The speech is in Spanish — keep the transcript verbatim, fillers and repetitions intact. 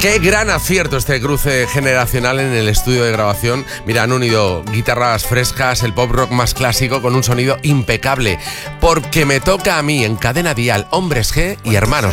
Qué gran acierto este cruce generacional en el estudio de grabación. Mira, han unido guitarras frescas, el pop rock más clásico con un sonido impecable. Porque me toca a mí en Cadena Dial, Hombres G y Hermanos.